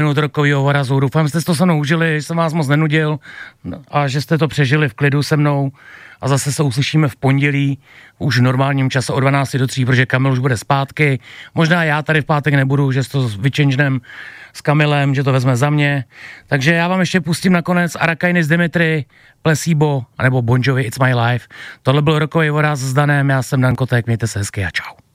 minut rokovýho Vorazu. Doufám, že jste to se mnou užili, že jsem vás moc nenudil a že jste to přežili v klidu se mnou. A zase se uslyšíme v pondělí, už v normálním čase od 12 do 3, protože Kamil už bude zpátky. Možná já tady v pátek nebudu, že to vyčenžnem s Kamilem, že to vezme za mě. Takže já vám ještě pustím nakonec Arakainis Dimitri, Placebo, anebo Bon Jovi It's My Life. Tohle byl rokový Voraz s Danem, já jsem Dan Kotek, mějte se hezky a čau.